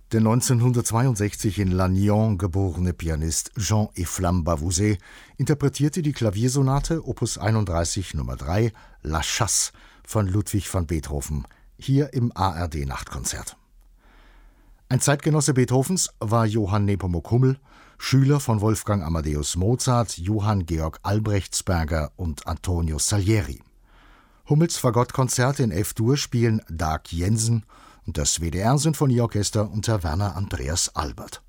Der 1962 in Lannion geborene Pianist Jean-Efflam Bavouzet interpretierte die Klaviersonate Opus 31 Nr. 3 La Chasse von Ludwig van Beethoven, hier im ARD-Nachtkonzert. Ein Zeitgenosse Beethovens war Johann Nepomuk Hummel, Schüler von Wolfgang Amadeus Mozart, Johann Georg Albrechtsberger und Antonio Salieri. Hummels Fagottkonzerte in F-Dur spielen Dag Jensen und das WDR Sinfonieorchester unter Werner Andreas Albert.